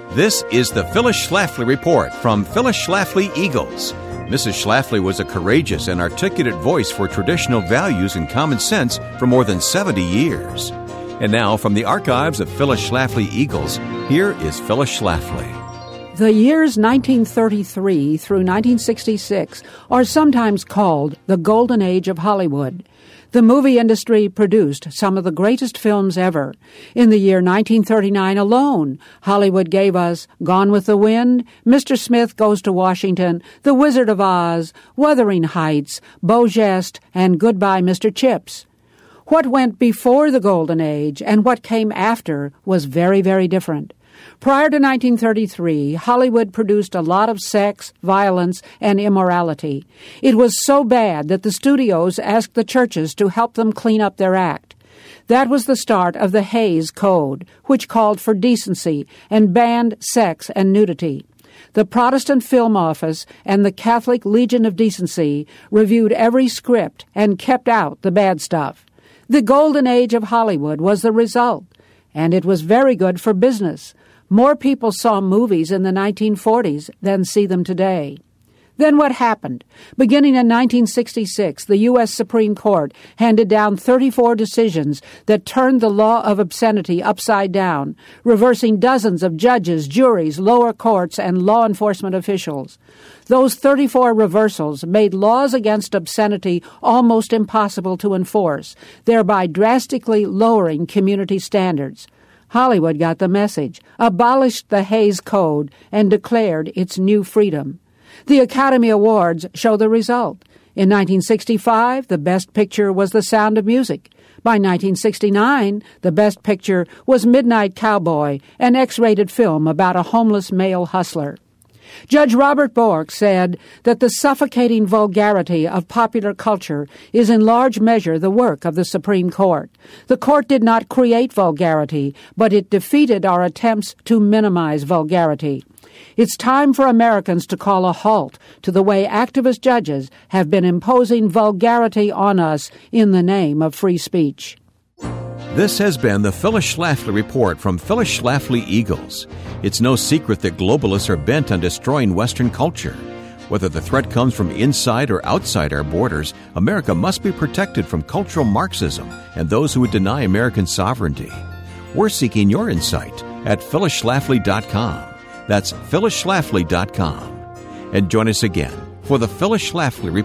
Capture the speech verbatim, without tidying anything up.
This is the Phyllis Schlafly Report from Phyllis Schlafly Eagles. Missus Schlafly was a courageous and articulate voice for traditional values and common sense for more than seventy years. And now, from the archives of Phyllis Schlafly Eagles, here is Phyllis Schlafly. The years nineteen thirty-three through nineteen sixty-six are sometimes called the Golden Age of Hollywood. The movie industry produced some of the greatest films ever. In the year nineteen thirty-nine alone, Hollywood gave us Gone with the Wind, Mister Smith Goes to Washington, The Wizard of Oz, Wuthering Heights, Beau Geste, and Goodbye, Mister Chips. What went before the Golden Age and what came after was very, very different. Prior to nineteen thirty-three, Hollywood produced a lot of sex, violence, and immorality. It was so bad that the studios asked the churches to help them clean up their act. That was the start of the Hays Code, which called for decency and banned sex and nudity. The Protestant Film Office and the Catholic Legion of Decency reviewed every script and kept out the bad stuff. The Golden Age of Hollywood was the result, and it was very good for business. More people saw movies in the nineteen forties than see them today. Then what happened? Beginning in nineteen sixty-six, the U S Supreme Court handed down thirty-four decisions that turned the law of obscenity upside down, reversing dozens of judges, juries, lower courts, and law enforcement officials. Those thirty-four reversals made laws against obscenity almost impossible to enforce, thereby drastically lowering community standards. Hollywood got the message, abolished the Hays Code, and declared its new freedom. The Academy Awards show the result. In nineteen sixty-five, the Best Picture was The Sound of Music. By nineteen sixty-nine, the Best Picture was Midnight Cowboy, an X-rated film about a homeless male hustler. Judge Robert Bork said that the suffocating vulgarity of popular culture is in large measure the work of the Supreme Court. The court did not create vulgarity, but it defeated our attempts to minimize vulgarity. It's time for Americans to call a halt to the way activist judges have been imposing vulgarity on us in the name of free speech. This has been the Phyllis Schlafly Report from Phyllis Schlafly Eagles. It's no secret that globalists are bent on destroying Western culture. Whether the threat comes from inside or outside our borders, America must be protected from cultural Marxism and those who would deny American sovereignty. We're seeking your insight at phyllis schlafly dot com. That's phyllis schlafly dot com. And join us again for the Phyllis Schlafly Report.